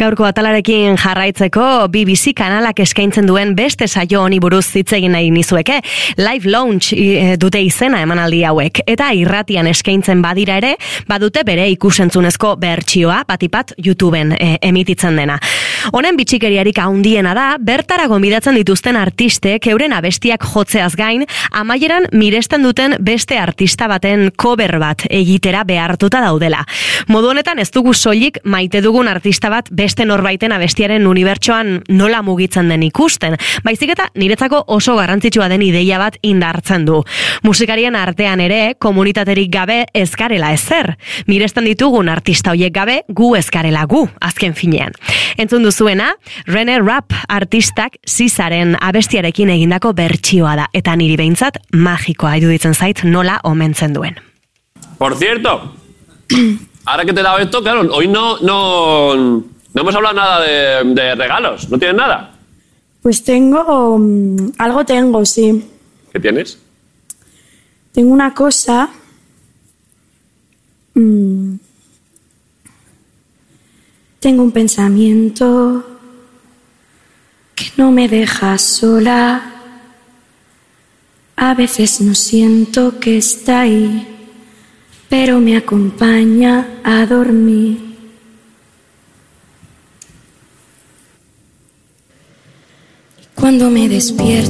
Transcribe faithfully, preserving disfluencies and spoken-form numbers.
Gaurko atalarekin jarraitzeko B B C kanalak eskaintzen duen beste saio honi buruz hitz egin nahi nizueke. Live Launch dute izena emanaldi hauek, eta irratian eskaintzen badira ere, badute bere ikusentzunezko bertsioa, batipat YouTubeen e, emititzen dena. Honen bitxikeriarik handiena da, bertara gonbidatzen dituzten artistek euren abestiak jotzeaz gain, amaieran miresten duten beste artista baten cover bat egitera behartuta daudela. Modu honetan ez dugu soilik maite dugun artista bat beste norbaiten abestiaren unibertsoan nola mugitzen den ikusten, baizik eta niretzako oso garrantzitsua den ideia bat indartzen du. Musikarien artean ere, komunitaterik gabe ez garela ezer. Miresten ditugun artista hoiek gabe, gu ez garela gu, azken finean. Entzun duzuena, René Rapp artistak Zizaren abestiarekin egindako bertsioa da, eta niri behintzat magikoa iruditzen zait nola omentzen duen. Por cierto, ahora que te he dado esto, claro, hoy no, no, no hemos hablado nada de, de regalos. ¿No tienes nada? Pues tengo... Um, algo tengo, sí. ¿Qué tienes? Tengo una cosa... Um, tengo un pensamiento que no me deja sola. A veces no siento que está ahí, pero me acompaña a dormir. Cuando me despierto